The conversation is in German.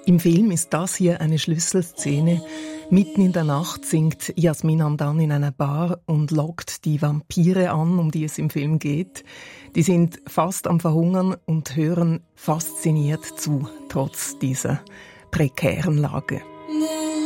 Im Film ist das hier eine Schlüsselszene. Mitten in der Nacht singt Yasmin Hamdan in einer Bar und lockt die Vampire an, um die es im Film geht. Die sind fast am Verhungern und hören fasziniert zu, trotz dieser prekären Lage.